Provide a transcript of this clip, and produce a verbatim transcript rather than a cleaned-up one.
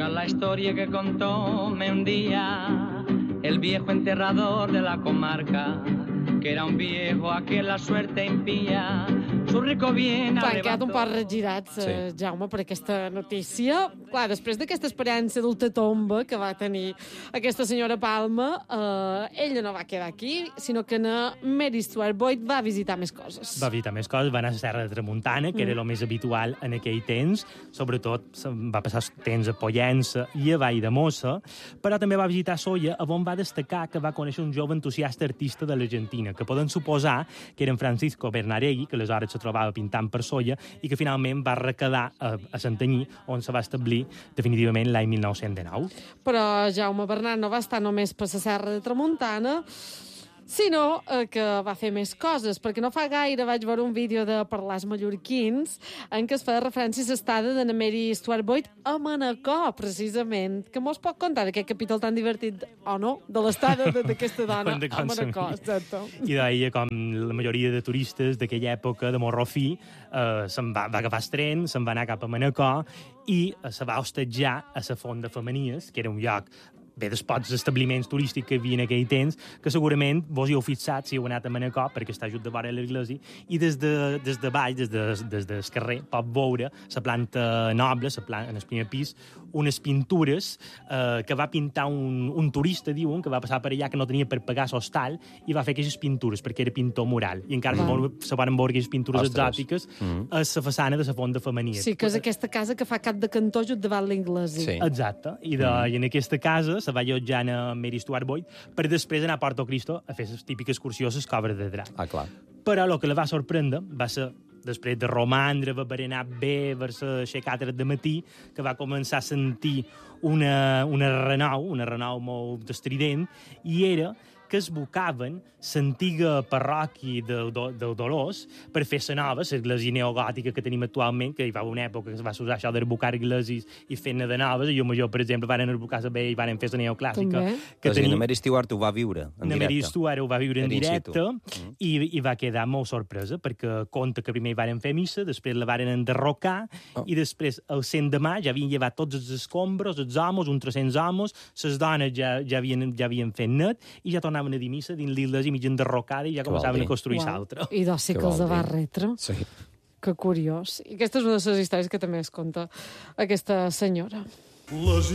era la historia que contóme un día el viejo enterrador de la comarca, que era un viejo a que la suerte impía su rico bien Clar, han quedat un arrebató. poc regirats, eh, Sí. Jaume, per aquesta notícia. Clar, després d'aquesta experiència d'ultratomba que va tenir aquesta senyora Palma, eh, ella no va quedar aquí, sinó que na Mary Stuart Boyd va visitar més coses. Va visitar més coses, va anar a la Serra de Tramuntana, que mm. era el més habitual en aquell temps, sobretot va passar temps a Pollença i a Vall de Mossa, però també va visitar Solla, on va destacar que va conèixer un jove entusiasta artista de l'Argentina, que poden suposar que era en Francisco Bernaregui, que aleshores se trobava pintant per Solla, i que finalment va requedar a, a Santanyí, on se va establir definitivament l'any mil nou-cents dinou. Però Jaume Bernat no va estar només per la Serra de Tramuntana, sinó eh, que va fer més coses, perquè no fa gaire vaig veure un vídeo de Parlars Mallorquins en què es feia referència a l'estada de Mary Stuart Boyd a Manacor, precisament. Que mos pot contar d'aquest capítol tan divertit, o no, de l'estada d'aquesta dona a Manacor. Exacte. I deia com la majoria de turistes d'aquella època de Morrofí eh, se'n va, va agafar el tren, se'n va anar cap a Manacor i eh, se va hostatjar a la Font de Femenies, que era un lloc bé, dels pocs establiments turístics que hi havia en aquell temps, que segurament vos hi heu fixat si heu anat a Manacor, perquè està just de vora l'església, i des de, des de baix, des, de, des del carrer, pot veure la planta noble, la planta, en el primer pis, unes pintures eh, que va pintar un, un turista, diuen, que va passar per allà, que no tenia per pagar l'hostal, i va fer aquestes pintures, perquè era pintor mural. I encara mm. se van veure aquestes pintures Ostres. exòtiques mm. a la façana de la Font de Femenies. Sí, que és aquesta casa que fa cap de cantó just davant l'església. Sí. Exacte. I, de, mm. i en aquesta casa se va allotjar a Mary Stuart Boyd per després anar a Porto Cristo a fer les típiques excursió a les cobres de drac. Ah, clar. Però el que la va sorprendre va ser, després de romandre, va berenar bé, va ser aixecat de matí, que va començar a sentir una, una renou, una renou molt estrident, i era que esbocaven l'antiga parròquia del, del Dolors per fer la nova, l'església neogòtica que tenim actualment, que hi va una època que es va usar això d'esbocar esglésies i fer-ne de noves, i jo major, per exemple, van esbocar la vella i van fer la neoclàssica. Que tenia... La Mary Stuart ho va viure en directe. La Mary Stuart ho va viure en directe mm. i, i va quedar molt sorpresa, perquè conta que primer hi varen fer missa, després la varen enderrocar, oh. i després, el cent de maig, ja havien llevat tots els escombros, els homes, uns tres-cents homes, les dones ja, ja, havien, ja havien fet net, i ja tornaven a dir missa dins l'església mig enderrocada i ja començaven a construir l'altra. I doncs sí que els va retre. Sí. Que curiós. I aquesta és una de les històries que també es conta aquesta senyora. Les